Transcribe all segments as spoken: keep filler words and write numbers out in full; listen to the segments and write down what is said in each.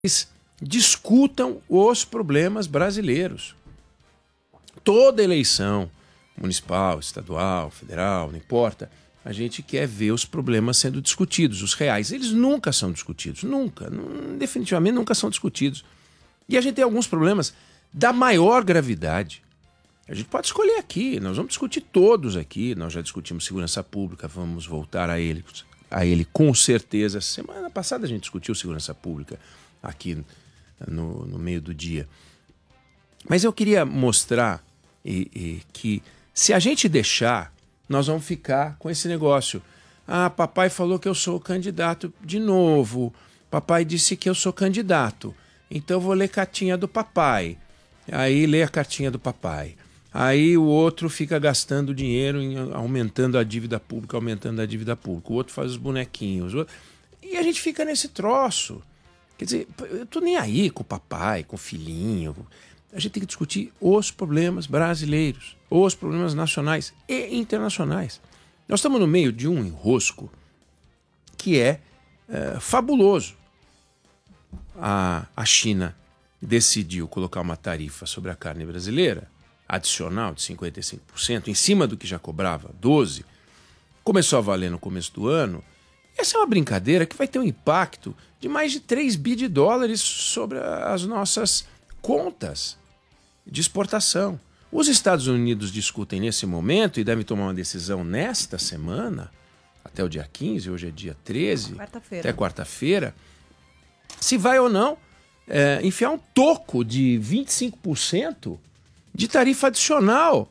discutam os problemas brasileiros. Toda eleição, municipal, estadual, federal, não importa, a gente quer ver os problemas sendo discutidos, os reais. Eles nunca são discutidos, nunca, definitivamente nunca são discutidos. E a gente tem alguns problemas da maior gravidade. A gente pode escolher aqui, nós vamos discutir todos aqui, nós já discutimos segurança pública, vamos voltar a ele, a ele com certeza. Semana passada a gente discutiu segurança pública aqui no, no meio do dia. Mas eu queria mostrar e, e, que se a gente deixar, nós vamos ficar com esse negócio. Ah, papai falou que eu sou candidato de novo, papai disse que eu sou candidato, então eu vou ler cartinha do papai. Aí lê a cartinha do papai. Aí o outro fica gastando dinheiro, em, aumentando a dívida pública, aumentando a dívida pública. O outro faz os bonequinhos. Outro... E a gente fica nesse troço. Quer dizer, eu tô nem aí com o papai, com o filhinho. A gente tem que discutir os problemas brasileiros, os problemas nacionais e internacionais. Nós estamos no meio de um enrosco que é, é fabuloso. A, a China decidiu colocar uma tarifa sobre a carne brasileira, adicional de cinquenta e cinco por cento, em cima do que já cobrava, doze por cento. Começou a valer no começo do ano. Essa é uma brincadeira que vai ter um impacto de mais de três bilhões de dólares sobre as nossas contas de exportação. Os Estados Unidos discutem nesse momento e devem tomar uma decisão nesta semana, até o dia quinze, hoje é dia treze, quarta-feira. Até quarta-feira, se vai ou não é, enfiar um toco de vinte e cinco por cento de tarifa adicional.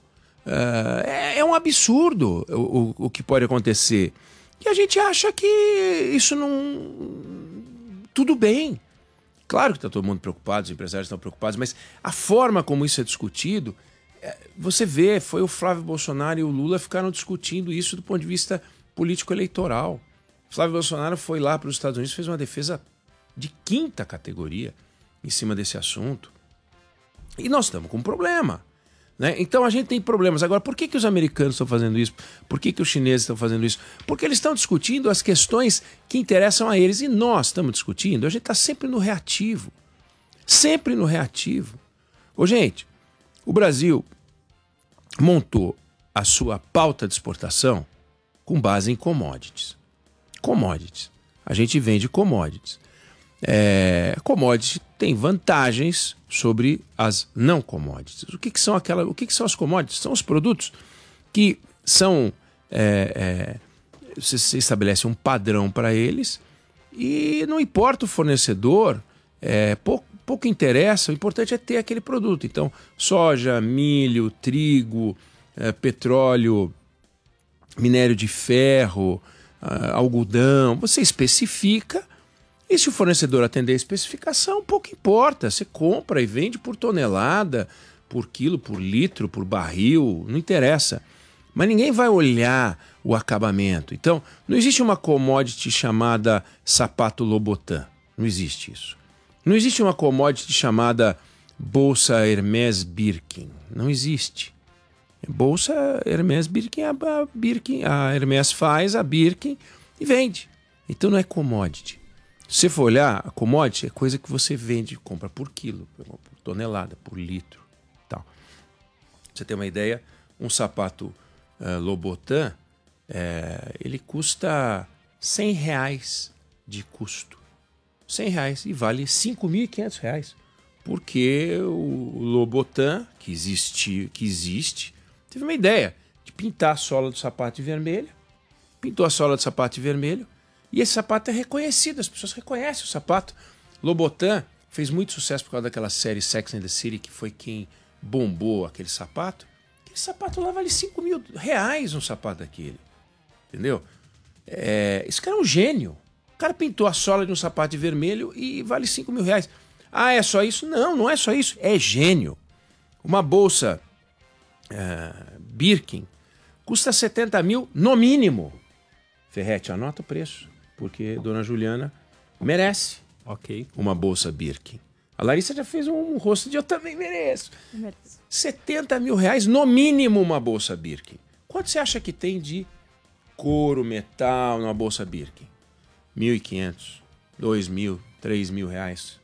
É, é um absurdo o, o, o que pode acontecer. E a gente acha que isso não... Tudo bem. Claro que está todo mundo preocupado, os empresários estão preocupados, mas a forma como isso é discutido, você vê, foi o Flávio Bolsonaro e o Lula ficaram discutindo isso do ponto de vista político-eleitoral. O Flávio Bolsonaro foi lá para os Estados Unidos e fez uma defesa de quinta categoria em cima desse assunto. E nós estamos com um problema, né? Então a gente tem problemas. Agora, por que, que os americanos estão fazendo isso? Por que, que os chineses estão fazendo isso? Porque eles estão discutindo as questões que interessam a eles. E nós estamos discutindo, a gente está sempre no reativo. Sempre no reativo. Ô, gente, o Brasil montou a sua pauta de exportação com base em commodities. Commodities. A gente vende commodities. É, commodities tem vantagens sobre as não commodities. O que, que são aquela, o que, que são as commodities? São os produtos que são é, é, você, você estabelece um padrão para eles e não importa o fornecedor, é, pouco, pouco interessa, o importante é ter aquele produto. Então, soja, milho, trigo, é, petróleo, minério de ferro, é, algodão, você especifica. E se o fornecedor atender a especificação, pouco importa. Você compra e vende por tonelada, por quilo, por litro, por barril, não interessa. Mas ninguém vai olhar o acabamento. Então, não existe uma commodity chamada sapato Lobotan. Não existe isso. Não existe uma commodity chamada bolsa Hermès Birkin. Não existe. Bolsa Hermès Birkin, a, Birkin, a Hermès faz, a Birkin e vende. Então não é commodity. Se você for olhar, a commodity é coisa que você vende, compra por quilo, por tonelada, por litro. Tal. Pra você ter uma ideia, um sapato uh, Lobotan, é, ele custa cem reais de custo. cem reais e vale cinco mil e quinhentos reais. Porque o Lobotan, que existe, que existe, teve uma ideia de pintar a sola do sapato de vermelho, pintou a sola do sapato de vermelho, e esse sapato é reconhecido, as pessoas reconhecem o sapato. Lobotan fez muito sucesso por causa daquela série Sex and the City, que foi quem bombou aquele sapato. Aquele sapato lá vale cinco mil reais um sapato daquele. Entendeu? É, esse cara é um gênio. O cara pintou a sola de um sapato de vermelho e vale cinco mil reais. Ah, é só isso? Não, não é só isso. É gênio. Uma bolsa uh, Birkin custa setenta mil no mínimo. Ferretti, anota o preço, porque Dona Juliana merece okay. uma bolsa Birkin. A Larissa já fez um rosto de eu também mereço. Eu mereço. setenta mil reais no mínimo uma bolsa Birkin. Quanto você acha que tem de couro, metal numa bolsa Birkin? mil e quinhentos, dois mil, três mil reais.